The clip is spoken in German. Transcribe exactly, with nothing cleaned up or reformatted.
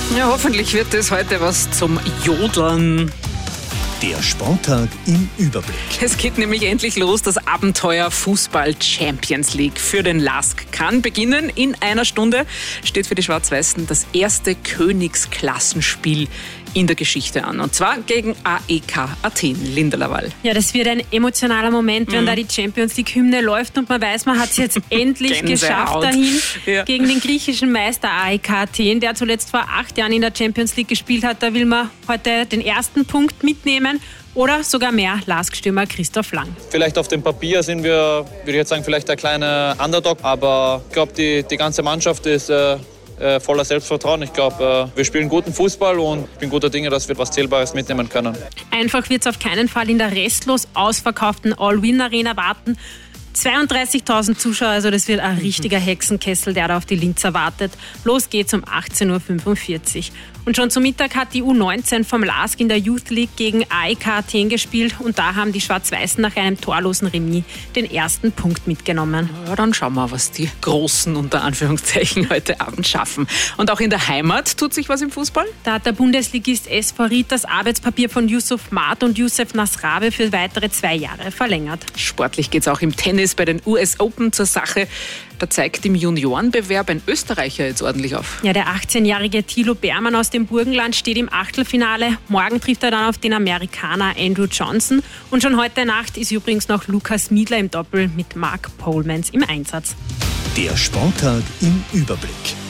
Ja, hoffentlich wird es heute was zum Jodeln. Der Sporttag im Überblick. Es geht nämlich endlich los, das Abenteuer Fußball Champions League für den LASK kann beginnen. In einer Stunde steht für die Schwarz-Weißen das erste Königsklassenspiel in der Geschichte an. Und zwar gegen A E K Athen, Linda Lawal. Ja, das wird ein emotionaler Moment, wenn mhm. da die Champions League-Hymne läuft und man weiß, man hat es jetzt endlich geschafft dahin ja. gegen den griechischen Meister A E K Athen, der zuletzt vor acht Jahren in der Champions League gespielt hat. Da will man heute den ersten Punkt mitnehmen. Oder sogar mehr, LASK-Stürmer Christoph Lang. Vielleicht auf dem Papier sind wir, würde ich jetzt sagen, vielleicht der kleine Underdog. Aber ich glaube, die, die ganze Mannschaft ist äh, äh, voller Selbstvertrauen. Ich glaube, äh, wir spielen guten Fußball und ich bin guter Dinge, dass wir was Zählbares mitnehmen können. Einfach wird es auf keinen Fall in der restlos ausverkauften All-Win-Arena warten. zweiunddreißigtausend Zuschauer, also das wird ein richtiger Hexenkessel, der da auf die Linzer wartet. Los geht's um achtzehn Uhr fünfundvierzig. Und schon zum Mittag hat die U neunzehn vom LASK in der Youth League gegen A E K Athen gespielt und da haben die Schwarz-Weißen nach einem torlosen Remis den ersten Punkt mitgenommen. Ja, dann schauen wir, was die Großen unter Anführungszeichen heute Abend schaffen. Und auch in der Heimat tut sich was im Fußball? Da hat der Bundesligist S V Ried das Arbeitspapier von Yusuf Maat und Youssef Nasrabe für weitere zwei Jahre verlängert. Sportlich geht's auch im Tennis bei den U S Open zur Sache. Da zeigt im Juniorenbewerb ein Österreicher jetzt ordentlich auf. Ja, der achtzehnjährige Thilo Beermann aus dem Burgenland steht im Achtelfinale. Morgen trifft er dann auf den Amerikaner Andrew Johnson. Und schon heute Nacht ist übrigens noch Lukas Miedler im Doppel mit Mark Polmans im Einsatz. Der Sporttag im Überblick.